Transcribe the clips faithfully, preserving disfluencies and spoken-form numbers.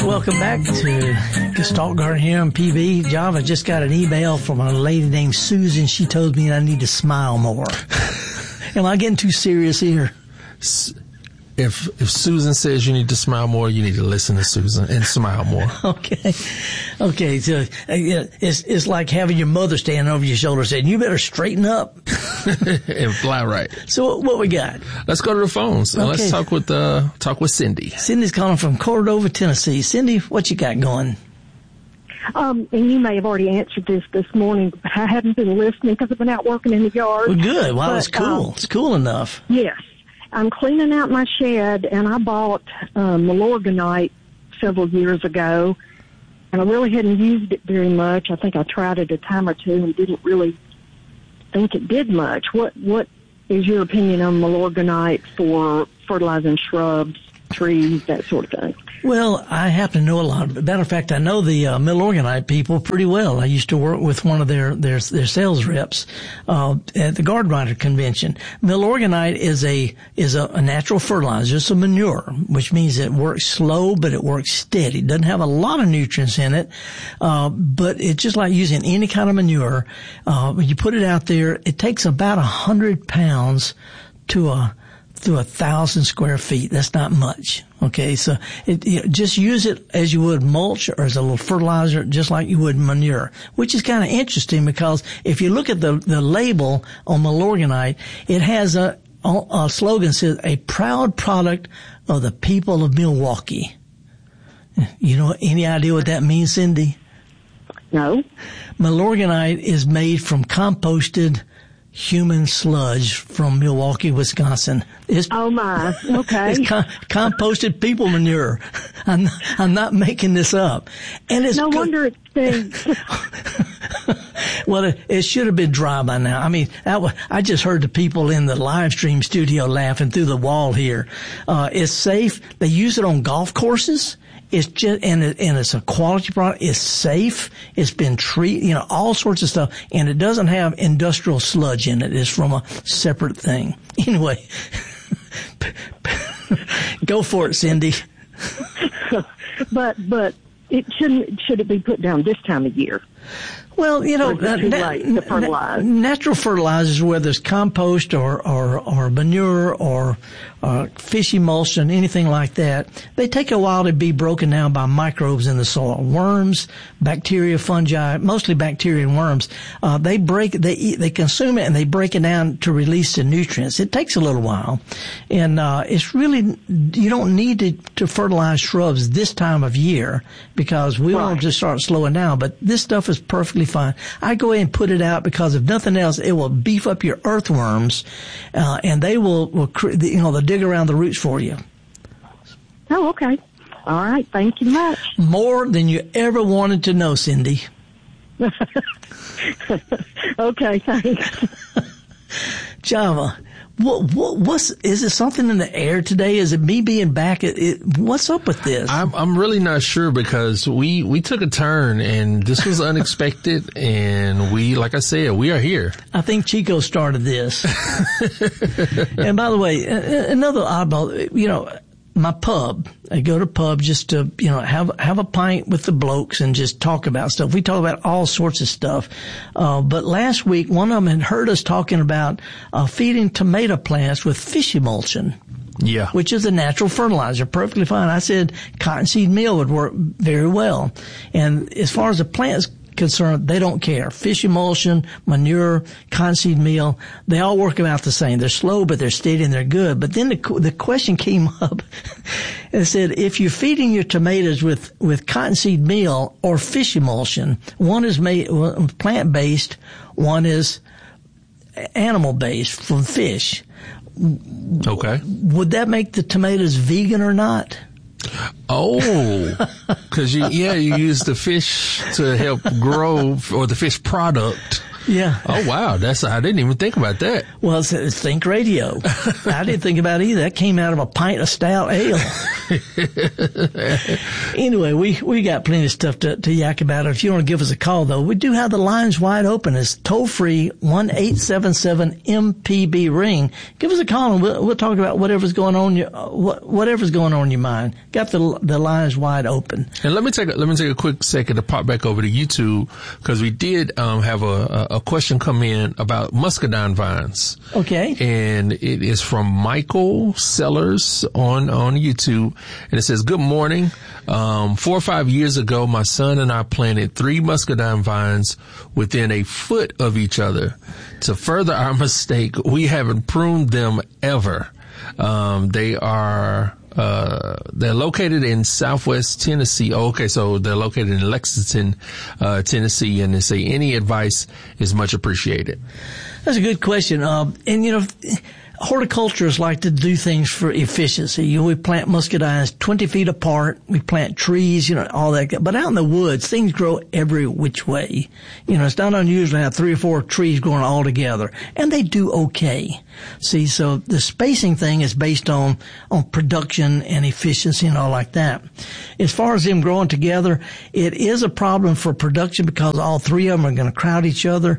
Welcome back to Gestalt Garden here on P B. Java, just got an email from a lady named Susan. She told me I need to smile more. Am I getting too serious here? If if Susan says you need to smile more, you need to listen to Susan and smile more. Okay. Okay. So uh, it's it's like having your mother standing over your shoulder saying, you better straighten up. And fly right. So what we got? Let's go to the phones and okay. let's talk with uh talk with Cindy. Cindy's calling from Cordova, Tennessee. Cindy, what you got going? Um, and you may have already answered this this morning, but I haven't been listening because I've been out working in the yard. Well, good. Well, but, it's cool. Um, it's cool enough. Yes. I'm cleaning out my shed, and I bought um, Milorganite several years ago, and I really hadn't used it very much. I think I tried it a time or two and didn't really think it did much. What What is your opinion on Milorganite for fertilizing shrubs, trees, that sort of thing? Well, I happen to know a lot. Matter of fact, I know the uh, Milorganite people pretty well. I used to work with one of their their, their sales reps uh, at the Garden Writer Convention. Milorganite is a is a, a natural fertilizer. It's a manure, which means it works slow, but it works steady. It doesn't have a lot of nutrients in it, uh, but it's just like using any kind of manure. Uh, when you put it out there, it takes about a hundred pounds to a to a thousand square feet. That's not much. Okay, so it, you know, just use it as you would mulch or as a little fertilizer, just like you would manure, which is kind of interesting because if you look at the, the label on Milorganite, it has a, a slogan that says, a proud product of the people of Milwaukee. You know, any idea what that means, Cindy? No. Milorganite is made from composted human sludge from Milwaukee, Wisconsin. It's, oh my, okay. It's com- composted people manure. I'm not, I'm not making this up. And it's no co- wonder it's big. Well, it, it should have been dry by now. I mean, that was, I just heard the people in the live stream studio laughing through the wall here. Uh, it's safe. They use it on golf courses. It's just, and, it, and it's a quality product. It's safe. It's been treated, you know, all sorts of stuff. And it doesn't have industrial sludge in it. It's from a separate thing. Anyway, go for it, Cindy. but, but it shouldn't, should it be put down this time of year? Well, you know, uh, na- na- natural fertilizers, whether it's compost or, or, or manure or, uh, fish emulsion, anything like that, they take a while to be broken down by microbes in the soil. Worms, bacteria, fungi, mostly bacteria and worms, uh, they break, they eat, they consume it and they break it down to release the nutrients. It takes a little while. And, uh, it's really, you don't need to, to fertilize shrubs this time of year because we right. won't just start slowing down, but this stuff is perfectly fine. I go ahead and put it out because if nothing else, it will beef up your earthworms, uh, and they will, will, you know, they'll dig around the roots for you. Oh, okay. All right. Thank you much. More than you ever wanted to know, Cindy. Okay. Thanks. Java, what, what, what's, is it something in the air today? Is it me being back? It, it, what's up with this? I'm, I'm really not sure because we, we took a turn and this was unexpected and we, like I said, we are here. I think Chico started this. And by the way, another oddball, you know, my pub, I go to pub just to, you know, have, have a pint with the blokes and just talk about stuff. We talk about all sorts of stuff. Uh, but last week, one of them had heard us talking about, uh, feeding tomato plants with fish emulsion. Yeah. Which is a natural fertilizer. Perfectly fine. I said cottonseed meal would work very well. And as far as the plants concerned, they don't care. Fish emulsion, manure, cottonseed meal, they all work about the same. They're slow, but they're steady and they're good. But then the, the question came up and said, if you're feeding your tomatoes with, with cottonseed meal or fish emulsion, one is made, plant-based, one is animal-based from fish. Okay. Would that make the tomatoes vegan or not? Oh, because you, yeah, you use the fish to help grow, or the fish product Yeah. Oh, wow. That's, I didn't even think about that. Well, it's, it's Think Radio. I didn't think about it either. That came out of a pint of stout ale. Anyway, we, we got plenty of stuff to, to yak about. If you want to give us a call, though, we do have the lines wide open. It's toll free, one eight seven seven M P B ring. Give us a call and we'll, we'll talk about whatever's going on, your, whatever's going on in your mind. Got the, the lines wide open. And let me take a, let me take a quick second to pop back over to YouTube because we did, um, have a, a question come in about muscadine vines. Okay. And it is from Michael Sellers on, on YouTube. And it says, good morning. Um, four or five years ago, my son and I planted three muscadine vines within a foot of each other. To further our mistake, we haven't pruned them ever. Um, they are, uh, they're located in Southwest Tennessee. Oh, okay. So they're located in Lexington, uh, Tennessee. And they say any advice is much appreciated. That's a good question. Um, and you know, horticulturists like to do things for efficiency. You know, we plant muscadines twenty feet apart. We plant trees, you know, all that. But out in the woods, things grow every which way. You know, it's not unusual to have three or four trees growing all together. And they do okay. See, so the spacing thing is based on, on production and efficiency and all like that. As far as them growing together, it is a problem for production because all three of them are going to crowd each other.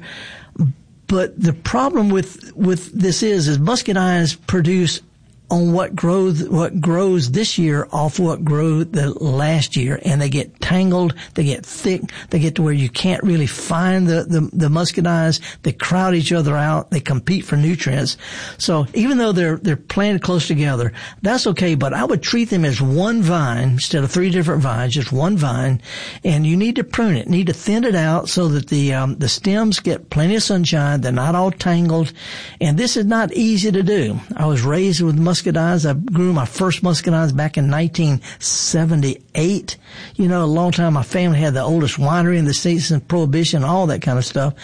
But the problem with, with this is, is muscadines produce on what grows, what grows this year off what grew the last year. And they get tangled, they get thick, they get to where you can't really find the, the, the muscadines. They crowd each other out, they compete for nutrients. So even though they're, they're planted close together, that's okay, but I would treat them as one vine instead of three different vines, just one vine. And you need to prune it, need to thin it out so that the, um, the stems get plenty of sunshine, they're not all tangled. And this is not easy to do. I was raised with muscadines. I grew my first muscadines back in nineteen seventy-eight. You know, a long time. My family had the oldest winery in the States since Prohibition, all that kind of stuff.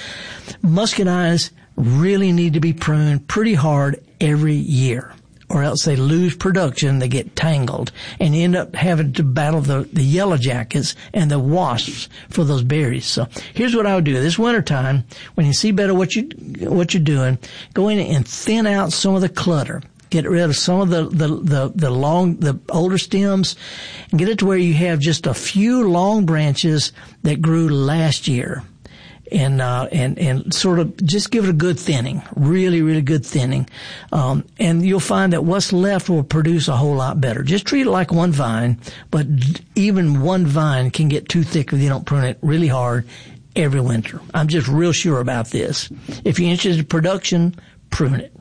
Muscadines really need to be pruned pretty hard every year, or else they lose production, they get tangled, and you end up having to battle the, the yellow jackets and the wasps for those berries. So here's what I would do. This wintertime, when you see better what you, what you're doing, go in and thin out some of the clutter. Get rid of some of the, the, the, the long, the older stems and get it to where you have just a few long branches that grew last year. And, uh, and, and sort of just give it a good thinning. Really, really good thinning. Um, and you'll find that what's left will produce a whole lot better. Just treat it like one vine, but even one vine can get too thick if you don't prune it really hard every winter. I'm just real sure about this. If you're interested in production, prune it.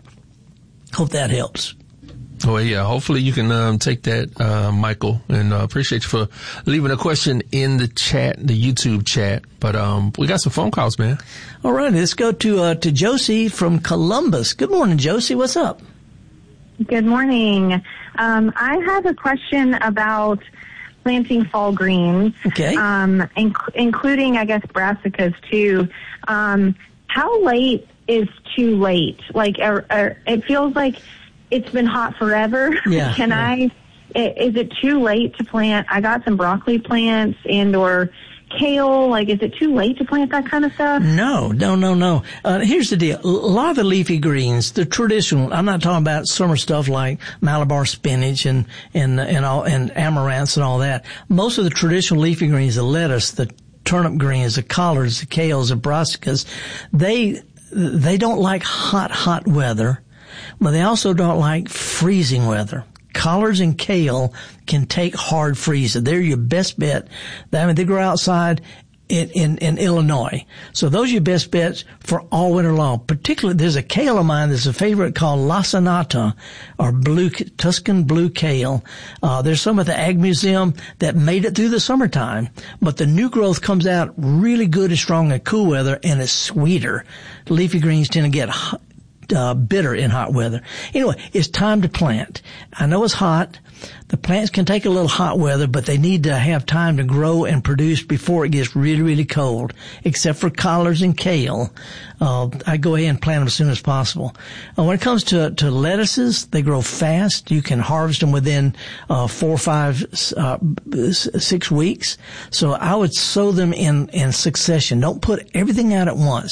Hope that helps. Well, yeah, hopefully you can um, take that, uh, Michael, and uh, appreciate you for leaving a question in the chat, the YouTube chat. But um, we got some phone calls, man. All right, let's go to uh, to Josie from Columbus. Good morning, Josie. What's up? Good morning. Um, I have a question about planting fall greens. Okay. Um, inc- including, I guess, brassicas too. Um, how late is too late? Like, er, er, it feels like it's been hot forever. Yeah. Can yeah. I, is it too late to plant? I got some broccoli plants and or kale. Like, is it too late to plant that kind of stuff? No, no, no, no. Uh, here's the deal. A lot of the leafy greens, the traditional, I'm not talking about summer stuff like Malabar spinach and, and, and all, and amaranths and all that. Most of the traditional leafy greens, the lettuce, the turnip greens, the collards, the kales, the brassicas, they, they don't like hot, hot weather, but they also don't like freezing weather. Collards and kale can take hard freezing. They're your best bet. I mean, they grow outside in, in, in Illinois. So those are your best bets for all winter long. Particularly, there's a kale of mine that's a favorite called Lacinato, or blue, Tuscan blue kale. Uh, there's some at the Ag Museum that made it through the summertime, but the new growth comes out really good and strong in cool weather, and it's sweeter. Leafy greens tend to get hot, uh, bitter in hot weather. Anyway, it's time to plant. I know it's hot. The plants can take a little hot weather, but they need to have time to grow and produce before it gets really, really cold. Except for collards and kale, uh, I go ahead and plant them as soon as possible. Uh, when it comes to, to lettuces, they grow fast. You can harvest them within, uh, four, five, uh, six weeks. So I would sow them in, in succession. Don't put everything out at once.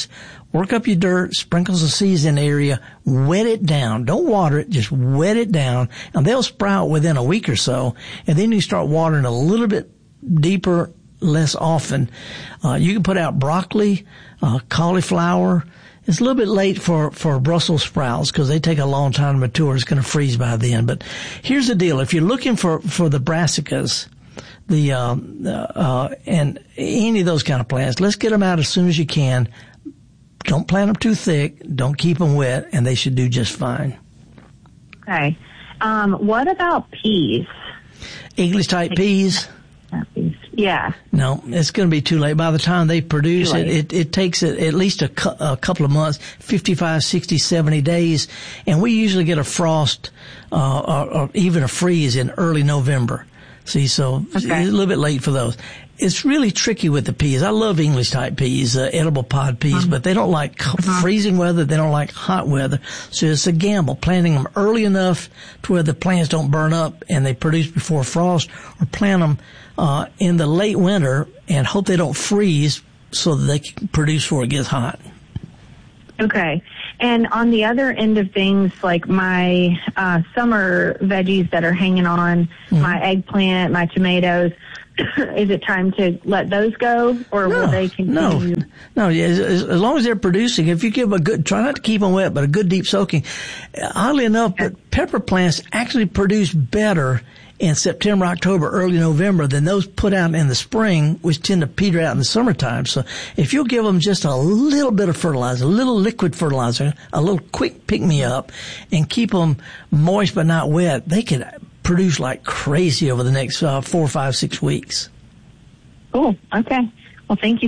Work up your dirt, sprinkle some seeds in the area, wet it down. Don't water it, just wet it down, and they'll sprout within a week or so. And then you start watering a little bit deeper, less often. Uh, you can put out broccoli, uh, cauliflower. It's a little bit late for, for Brussels sprouts because they take a long time to mature. It's going to freeze by then. But here's the deal. If you're looking for, for the brassicas, the, um, uh, and any of those kind of plants, let's get them out as soon as you can. Don't plant them too thick. Don't keep them wet, and they should do just fine. Okay. Um, what about peas? English type peas? Yeah. No, it's going to be too late. By the time they produce it, it, it takes it at least a, cu- a couple of months, fifty-five, sixty, seventy days. And we usually get a frost, uh, or, or even a freeze in early November. See, so okay. It's a little bit late for those. It's really tricky with the peas. I love English type peas, uh, edible pod peas, uh-huh. but they don't like uh-huh. freezing weather. They don't like hot weather. So it's a gamble. Planting them early enough to where the plants don't burn up and they produce before frost, or plant them uh, in the late winter and hope they don't freeze so that they can produce before it gets hot. Okay. And on the other end of things, like my uh, summer veggies that are hanging on, mm-hmm. my eggplant, my tomatoes, is it time to let those go, or no, will they continue? No, no. As, as long as they're producing, if you give them a good, try not to keep them wet, but a good deep soaking. Oddly enough, okay. but pepper plants actually produce better in September, October, early November than those put out in the spring, which tend to peter out in the summertime. So if you'll give them just a little bit of fertilizer, a little liquid fertilizer, a little quick pick-me-up, and keep them moist but not wet, they can produce like crazy over the next uh, four, five, six weeks. Cool. Okay. Well, thank you